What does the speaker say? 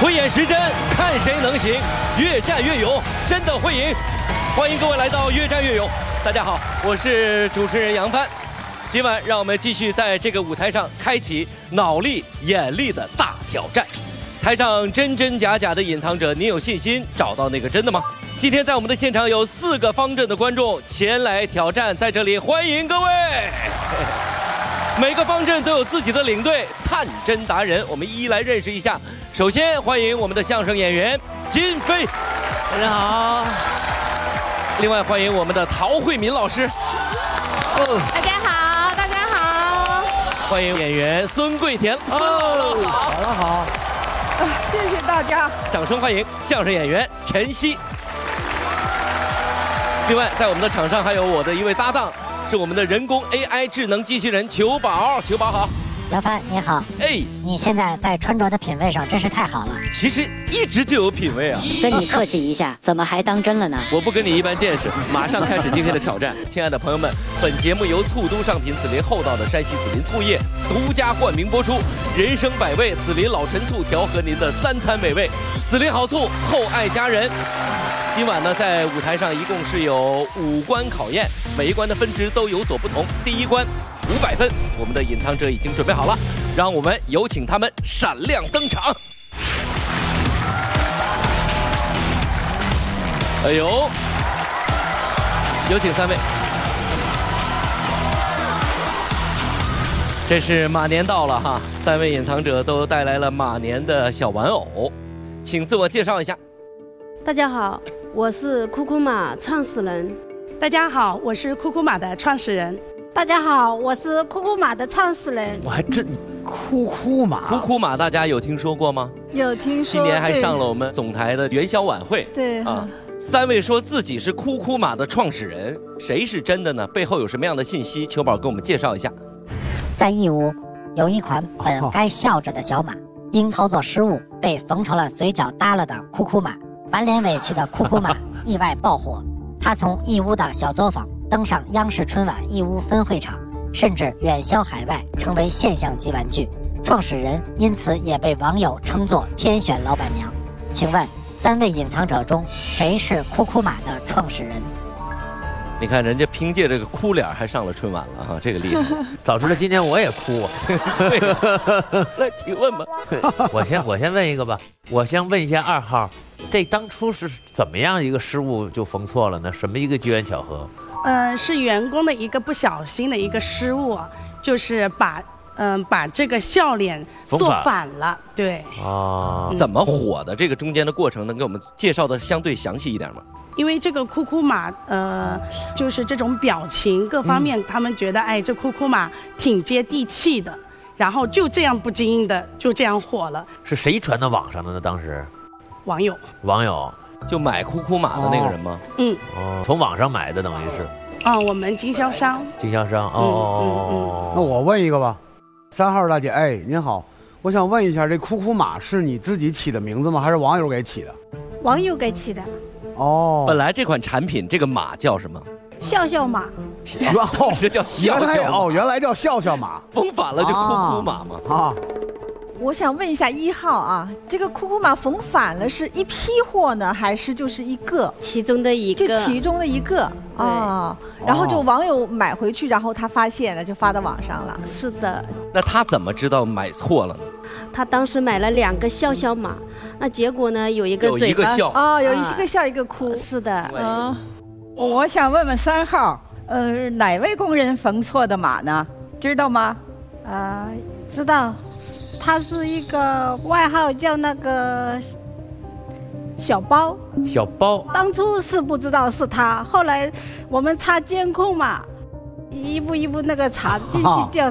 慧眼识真，看谁能行，越战越勇，真的会赢。欢迎各位来到越战越勇。大家好，我是主持人杨帆。今晚让我们继续在这个舞台上开启脑力、眼力的大挑战。台上真真假假的隐藏者，您有信心找到那个真的吗？今天在我们的现场有4个方阵的观众前来挑战，在这里欢迎各位。每个方阵都有自己的领队探真达人，我们一一来认识一下。首先欢迎我们的相声演员金飞，大家好。另外欢迎我们的陶慧敏老师， 大家好，大家好。 欢迎演员孙桂田， 好了好，谢谢大家， 掌声欢迎相声演员陈曦。另外在我们的场上还有我的一位搭档，是我们的人工 AI 智能机器人球宝，球宝好。 杨帆你好，你现在在穿着的品味上真是太好了。 其实一直就有品味啊。 跟你客气一下，怎么还当真了呢？ 我不跟你一般见识，马上开始今天的挑战。亲爱的朋友们，本节目由醋都上品紫林厚道的山西紫林醋业独家冠名播出，人生百味，紫林老陈醋调和您的3餐美味，紫林好醋，厚爱家人。今晚呢，在舞台上一共是有5关考验，每一关的分值都有所不同。第一关500分，我们的隐藏者已经准备好了，让我们有请他们闪亮登场。哎呦，有请3位。这是马年到了哈，3位隐藏者都带来了马年的小玩偶，请自我介绍一下。 大家好，我是酷酷马创始人。 大家好，我是酷酷马的创始人。 大家好，我是酷酷马的创始人。 我还真酷酷马， 酷酷马大家有听说过吗？ 有听说。 今年还上了我们总台的元宵晚会。 对啊，3位说自己是酷酷马的创始人，谁是真的呢？背后有什么样的信息？球宝给我们介绍一下。 在义乌有一款本该笑着的小马，因操作失误被缝成了嘴角耷了的酷酷马。满脸委屈的酷酷马意外爆火，他从义乌的小作坊登上央视春晚义乌分会场，甚至远销海外，成为现象级玩具。创始人因此也被网友称作天选老板娘。请问3位隐藏者中谁是酷酷马的创始人？ 你看人家凭借这个哭脸还上了春晚了哈，这个厉害。 早知道今天我也哭。 来提问吧。 我先问一个吧，我先问一下2号，这当初是怎么样一个失误就缝错了呢？什么一个机缘巧合？ 是员工的一个不小心的一个失误，就是把这个笑脸做反了。对。 怎么火的？这个中间的过程能给我们介绍的相对详细一点吗？ 因为这个酷酷马，就是这种表情各方面，他们觉得，这酷酷马挺接地气的，然后就这样不经意的就这样火了。 是谁传到网上的呢？当时网友就买酷酷马的那个人吗？ 从网上买的，等于是。 我们经销商。 那我问一个吧，3号大姐，您好，我想问一下，这酷酷马是你自己起的名字吗？还是网友给起的？ 网友给起的。 本来这款产品这个马叫什么？ 笑笑马。 是叫笑笑马。 原来叫笑笑马， 缝反了就酷酷马嘛。 我想问一下1号啊，这个酷酷马缝反了是一批货呢，还是就是一个？ 其中的一个。 就其中的一个啊。然后就网友买回去，然后他发现了，就发到网上了。 是的。 那他怎么知道买错了呢？ 他当时买了2个笑笑马，那结果呢，有一个嘴巴笑有一个笑一个哭。 是的。 我想问问3号，哪位工人缝错的马呢？知道吗？ 知道，他是一个外号叫那个小包。 小包。 当初是不知道是他，后来我们查监控嘛，一步一步那个查，继续调